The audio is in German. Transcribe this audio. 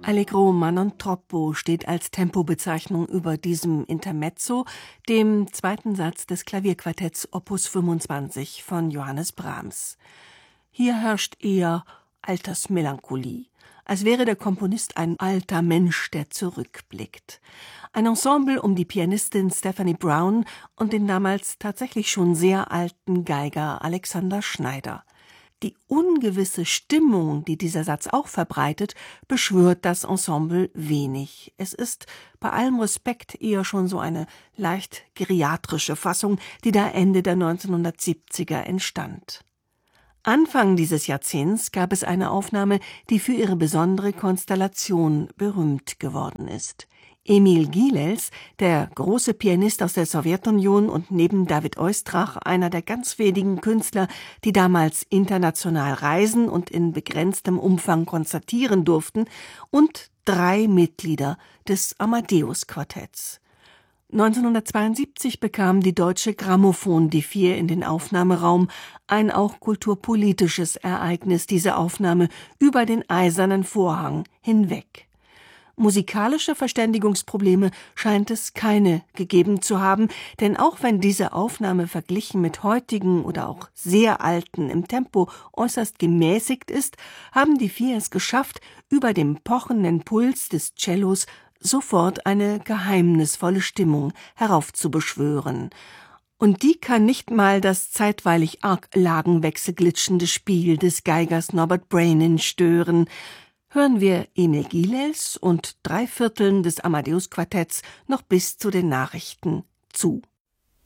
Allegro ma non troppo steht als Tempobezeichnung über diesem Intermezzo, dem zweiten Satz des Klavierquartetts Opus 25 von Johannes Brahms. Hier herrscht eher Altersmelancholie, als wäre der Komponist ein alter Mensch, der zurückblickt. Ein Ensemble um die Pianistin Stephanie Brown und den damals tatsächlich schon sehr alten Geiger Alexander Schneider. Die ungewisse Stimmung, die dieser Satz auch verbreitet, beschwört das Ensemble wenig. Es ist bei allem Respekt eher schon so eine leicht geriatrische Fassung, die da Ende der 1970er entstand. Anfang dieses Jahrzehnts gab es eine Aufnahme, die für ihre besondere Konstellation berühmt geworden ist. Emil Gilels, der große Pianist aus der Sowjetunion und neben David Oistrakh einer der ganz wenigen Künstler, die damals international reisen und in begrenztem Umfang konzertieren durften, und 3 Mitglieder des Amadeus-Quartetts. 1972 bekam die Deutsche Grammophon die 4 in den Aufnahmeraum, ein auch kulturpolitisches Ereignis, diese Aufnahme über den eisernen Vorhang hinweg. Musikalische Verständigungsprobleme scheint es keine gegeben zu haben, denn auch wenn diese Aufnahme verglichen mit heutigen oder auch sehr alten im Tempo äußerst gemäßigt ist, haben die 4 es geschafft, über dem pochenden Puls des Cellos sofort eine geheimnisvolle Stimmung heraufzubeschwören. Und die kann nicht mal das zeitweilig arg lagenwechselglitschende Spiel des Geigers Norbert Brainin stören. Hören wir Emil Gilels und 3/4 des Amadeus-Quartetts noch bis zu den Nachrichten zu.